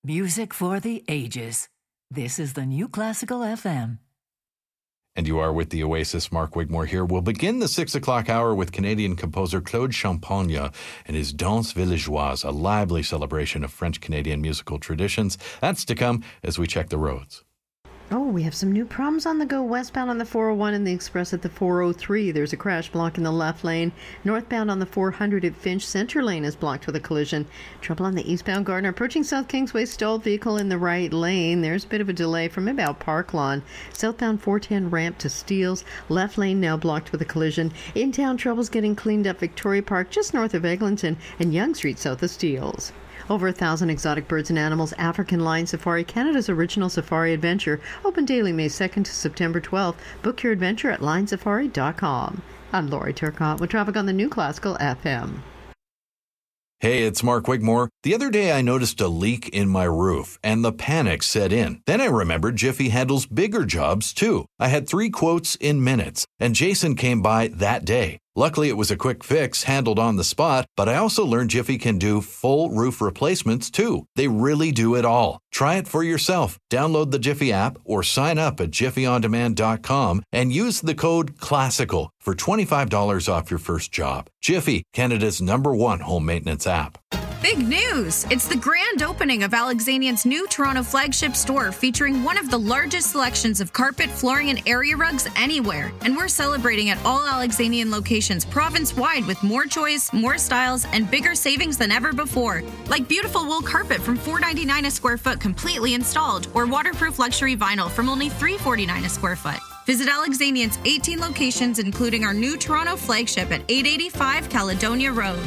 Music for the ages. This is the New Classical FM. And you are with the Oasis. Mark Wigmore here. We'll begin the 6 o'clock hour with Canadian composer Claude Champagne and his Danse Villageoise, a lively celebration of French-Canadian musical traditions. That's to come as we check the roads. Oh, we have some new problems on the go. Westbound on the 401 and the Express at the 403. There's a crash block in the left lane. Northbound on the 400 at Finch. Center lane is blocked with a collision. Trouble on the eastbound Gardner. Approaching South Kingsway, stalled vehicle in the right lane. There's a bit of a delay from about Park Lawn. Southbound 410 ramp to Steeles. Left lane now blocked with a collision. In-town trouble's getting cleaned up. Victoria Park just north of Eglinton and Yonge Street south of Steeles. Over 1,000 exotic birds and animals, African Lion Safari, Canada's original safari adventure. Open daily May 2nd to September 12th. Book your adventure at lionsafari.com. I'm Lori Turcotte with traffic on the New Classical FM. Hey, it's Mark Wigmore. The other day I noticed a leak in my roof and the panic set in. Then I remembered Jiffy handles bigger jobs too. I had 3 quotes in minutes and Jason came by that day. Luckily, it was a quick fix handled on the spot, but I also learned Jiffy can do full roof replacements too. They really do it all. Try it for yourself. Download the Jiffy app or sign up at jiffyondemand.com and use the code CLASSICAL for $25 off your first job. Jiffy, Canada's #1 home maintenance app. Big news! It's the grand opening of Alexanian's new Toronto flagship store featuring one of the largest selections of carpet, flooring, and area rugs anywhere. And we're celebrating at all Alexanian locations province-wide with more choice, more styles, and bigger savings than ever before. Like beautiful wool carpet from $4.99 a square foot completely installed, or waterproof luxury vinyl from only $3.49 a square foot. Visit Alexanian's 18 locations, including our new Toronto flagship at 885 Caledonia Road.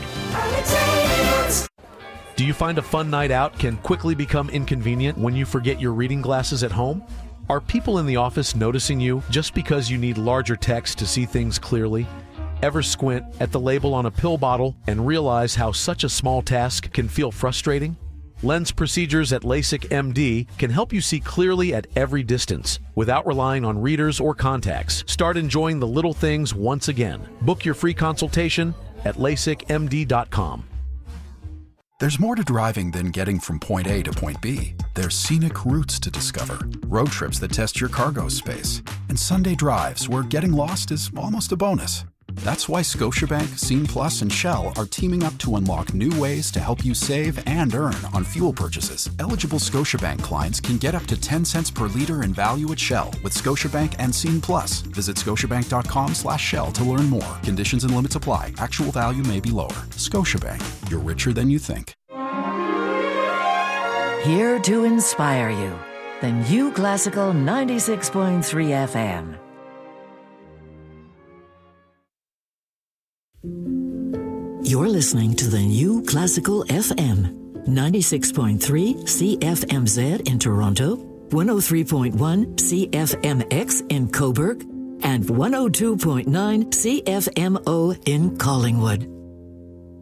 Do you find a fun night out can quickly become inconvenient when you forget your reading glasses at home? Are people in the office noticing you just because you need larger text to see things clearly? Ever squint at the label on a pill bottle and realize how such a small task can feel frustrating? Lens procedures at LASIK MD can help you see clearly at every distance without relying on readers or contacts. Start enjoying the little things once again. Book your free consultation at LASIKMD.com. There's more to driving than getting from point A to point B. There's scenic routes to discover, road trips that test your cargo space, and Sunday drives where getting lost is almost a bonus. That's why Scotiabank, Scene Plus, and Shell are teaming up to unlock new ways to help you save and earn on fuel purchases. Eligible Scotiabank clients can get up to 10 cents per liter in value at Shell with Scotiabank and Scene Plus. Visit scotiabank.com/Shell to learn more. Conditions and limits apply. Actual value may be lower. Scotiabank. You're richer than you think. Here to inspire you. The New Classical 96.3 FM. You're listening to the New Classical FM, 96.3 CFMZ in Toronto, 103.1 CFMX in Cobourg, and 102.9 CFMO in Collingwood.